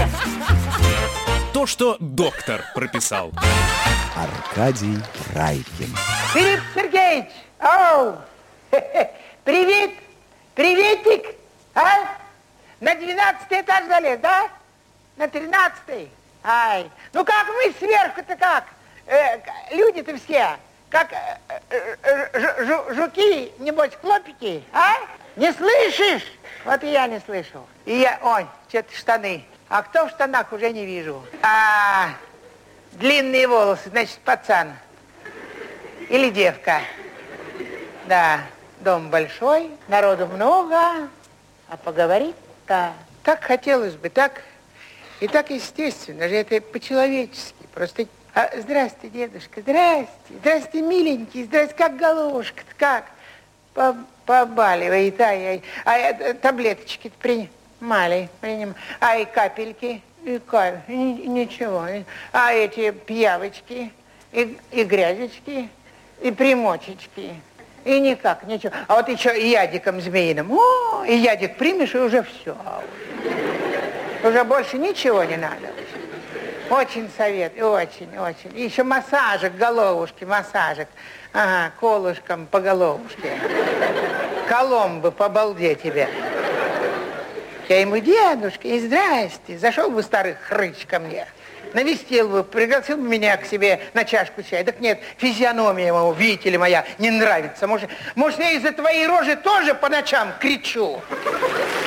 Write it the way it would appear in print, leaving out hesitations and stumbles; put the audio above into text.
То, что доктор прописал. Аркадий Райкин. Филипп Сергеевич! Оу! Привет! Приветик! А? На 12-й этаж залез, да? На 13-й? Ай, ну как мы сверху-то как? Люди-то все, как жуки, небось, хлопики, а? Не слышишь? Вот и я не слышал. Ой, что-то штаны. А кто в штанах, уже не вижу. Длинные волосы, значит, пацан. Или девка. Да, дом большой, народу много, а поговорить-то так хотелось бы, так... И так естественно же, это по-человечески. Просто... здрасте, дедушка, здрасте. Здрасте, миленький, здрасте, как головушка-то, как? Побаливает, таблеточки принимали. И капельки, ничего. А эти пиявочки, и грязечки, и примочечки. И никак, ничего. А вот еще и ядиком змеиным. И ядик примешь, и уже все. Уже больше ничего не надо. Очень советую, очень. И еще массажик головушки, массажик. Ага, колышком по головушке. Коломбы, по балде тебе. Я ему, дедушка, и здрасте. Зашел бы старый хрыч ко мне. Навестил бы, пригласил бы меня к себе на чашку чая. Так нет, физиономия ему, видите ли, моя, не нравится. Может, я из-за твоей рожи тоже по ночам кричу?